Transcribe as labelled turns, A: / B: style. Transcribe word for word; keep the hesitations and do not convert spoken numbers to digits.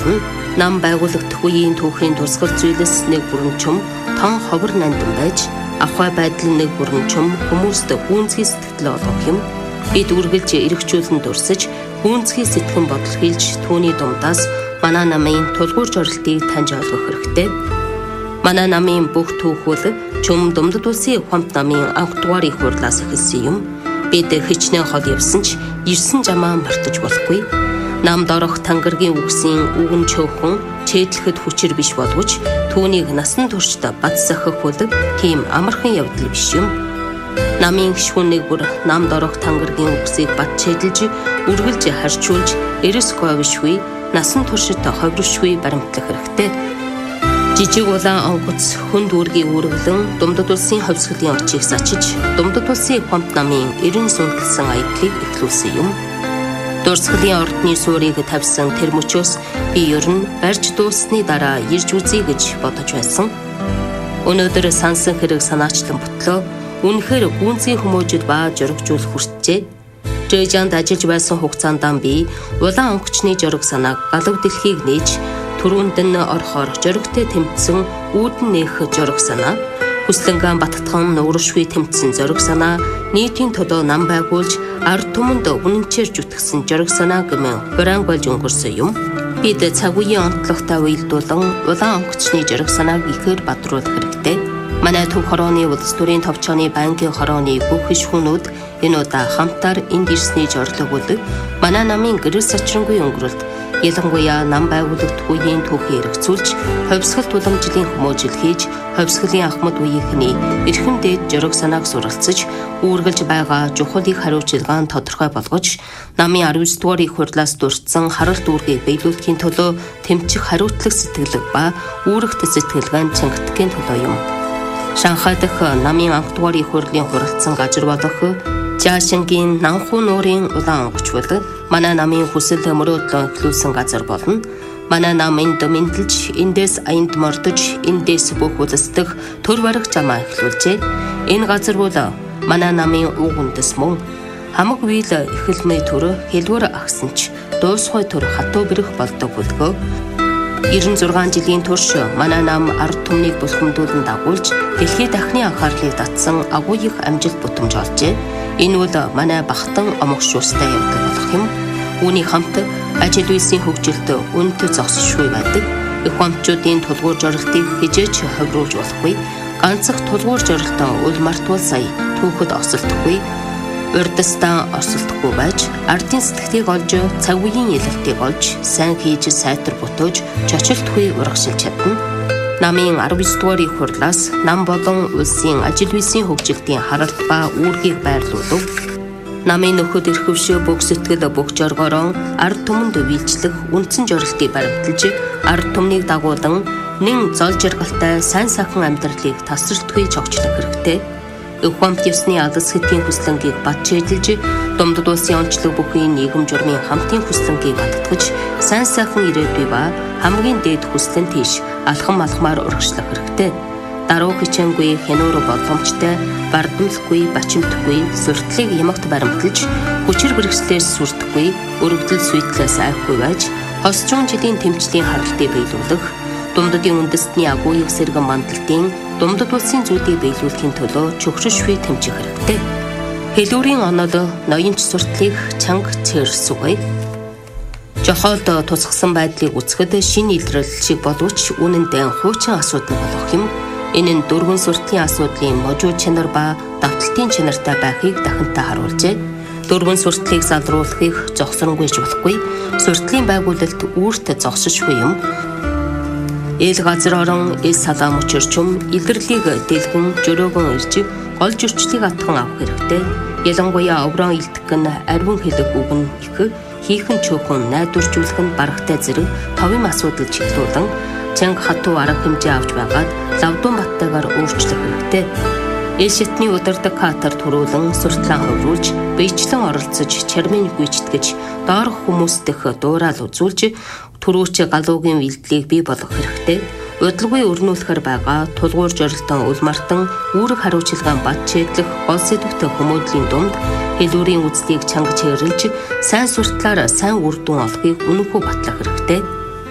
A: болно. Нам байгуулагдах үеийн түүхийн тусгал зүйлс нэг бүрэн чум тон ховор нандин байж ахуй байдлын нэг бүрэн чум хүмүүст гүнзгий сэтгэл олгох юм. Бид үргэлж эргчүүлэн дурсаж гүнзгий сэтгэн бодол хэлж түүний дундаас манай намын тулгуур жорилтыг таньж олгох хэрэгтэй. Манай намын бүх түүхүүл чум Думдад улсын ухамт намын анх дугаарыг хурлаас эхэлсэн юм. Бид хичнээн хол явсан ч ирсэн жамаа мартаж болохгүй. Намд орох тангаргийн үгсийн үгэн чөөхөн чэйдлэхэд хүчээр биш боловч түүнийг насан туршид бат сахих бол тийм амархан явдал биш юм. Намын гишүүн нэг бүр намд орох тангаргийн үгсийг бат чэйдэлж үргэлж харьчуулж эрэс говишгүй насан туршид ховршгүй баримтлах хэрэгтэй. Жижиг улаан онгоц хүн дүүргийн үүргэлэн Думдад улсын ховсголийн очийг сачиж Думдад улсын ухамт намын эрен сүндлсэн аядлыг эхлүүлсэн юм. Дурсгалын ордны суурийг тавьсан тэр мөчөөс би ер нь барьж дууссаны дараа ирж үзье гэж бодож байсан. Өнөөдөр сансан хэрэг санаачлан ботлоо. Үнэхээр гүнзгий хүмүүжид ба жөргжүүлэх хүртжээ. Жэжанд ажиллаж байсан хугацаанд би улаан онгочны жөрг санааг галав дэлхийг нээж түрүүнд нь орохоор жөргтэй тэмцсэн үүдэн нээх жөрг санаа, хүслэнган баттхан нууршгүй тэмцсэн жөрг санаа, нийтийн төлөө нам байгуулж ард түмэнд үнэнчээр зүтгэсэн жөрг санаа гэмээр хураан болж өнгөрсөн юм. Бид цаг үеийн онцлогтой уялдуулан улаан онгочны жөрг санааг ихээр бадруулах хэрэгтэй. Манай төв хорооны улс төрийн товчооны банкын хорооны бүх гишүүнүүд энэ удаа хамтаар энд ирсний зорилго бол манай намын гэрэл сачрангүй өнгөрөлт ялангуяа нам байгуулагдах үеийн түүхийг хэрэгцүүлж ховсгол туламжлалын хүмүүжил хийж ховсголын ахмад үеийнхний эрхэм дээд жөрөг санааг суралцаж үүргэлж байгаа чухлыг хариуцлагаан тодорхой болгож намын арван дугаарыг хурлаас дурдсан харалт үүргийг биелүүлэхийн төлөө тэмцэх хариуцлага сэтгэлэг ба үүрэгт сэтгэлгаан чангатгийн төлөө юм. Шанхай дахь намын анх дугаарыг хурлийн хуралцсан газар болох Жаашингийн Нанхуу нуурын улаан онгоч бол манай намын хүсэл мөрөөдлөө эхлүүлсэн газар болно. Манай нам энд мэдлж, эндээс аянд мордож, эндээс бүх улсдах төр бараг жамаа эхлүүлжээ. Энэ газар бол манай намын уг үндэс мөн. Хамаг үйл эхэлмэй төр хэлвэр агсан ч дуусхой төр хатуу бэрх болдог бүлгөө. девяносто шесть жилийн турш манай нам ард түмнийг булхамдуулан дагуулж дэлхийд дахны анхаарлыг татсан агуу их амжилт бутамж олжээ. Энэ бол манай бахтан омогшуустай явдал болох юм. Үүний хамт ажил үйлсийн хөгжилд үнэт зогсшгүй байдаг. Их хамтчуудын тулгуур жорилтыг хижээч ховруулж болохгүй. Ганцх тулгуур жорилтоо үл мартвал сая түүхэд осолдохгүй. Урдстан орсолдохгүй байж ардын сэтгэлийг олж цаг үеийн ялалтыг олж сайн хийж сайтар бутууж чочилтгүй урагшилж чадна. Намын арван дугаарыг хурлаас нам болон улсын ажил үйлсийн хөгжилтийн харалт ба үүргийг байрлуулав. Намын нөхөд эрхвшөө бүх сэтгэл бүх жоргороо ард түмэнд үйлчлэх үндсэн жорилтыг баримталж ард түмнийг дагуулan нэн зол жаргалтай сайн сайхан амьдралыг тасралтгүй чогчлох хэрэгтэй. Ухамт ёсны алс хэдийн хүслэнгийг бат чэйдэлж Думдад улсын онцлог бүхий нийгэм журмын хамтын хүслэнгийг баттгаж сайн сайхан ирээдүй ба хамгийн дээд хүслэн тийш алхам алхмаар урагшлах хэрэгтэй. Даруй хичээнгүй хянуур болгоомжтой, бардамлахгүй, бачимтгүй, суртлыг ямагт баримталж, хүчээр бэрхслээс сүрдэхгүй, өргөдөл сүйтлээс айхгүй байж, хосчун жилийн тэмцлийн харалтыг биелүүлэх, Думдадын үндэстний агуу их сэргэн мандалтын Думдад улсын зүйлийг биелүүлэхийн төлөө чөхрөшгүй тэмцэх хэрэгтэй. Хэлүүрийн онол ноёнч суртлыг чанга цээрсүгэй. Жохоолд тусгсан байдлыг үзэхэд шинэ илрэл шиг боловч үнэндээ хуучин асуудал болох юм. Энэ нь дөрвөн суртлын асуудлын можуу чанар ба давталтын чанартай байхыг дахинтай харуулжээ. Дөрвөн суртлыг салруулахыг зогсонгүйж болохгүй. Суртлын байгуулалт үүрт зогсошгүй юм. Эл газар орон эл салаа мөчөрчм илэрлийг дэлгэн жөрөөгөн ирж гол зөрчлийг атхан авах хэрэгтэй. Ялангуяа оврон илтгэх нь ариун хэлэг үг нь их хийхэн чөөхөн найдваржуулах нь барагтай зэрэг товын асуудал чиглүүлэн чанга хатуу арга хэмжээ авч байгаад лавдун баттайгаар өөрчлөх хэрэгтэй. Эл шатны удирдаг катар төрүүлэн суртлаа хөврүүлж, биечлэн оролцож, чармын гүйцэтгэж, доорх хүмүүстэх дуурал үзүүлж, түрүүч галуугийн үйлдэлийг бий болгох хэрэгтэй. Удалгүй өрнүүлэхэр байгаа тулгуур жорилтон улмартан үүрэг хариуцлагаан бат чэйдлэх гол сэдвтэй хүмүүдлийн дунд хэлүүрийн үзлийг чанга чэйрлж, сайн суртлаар сайн үр дүн олохыг үнэнхүү батлах хэрэгтэй.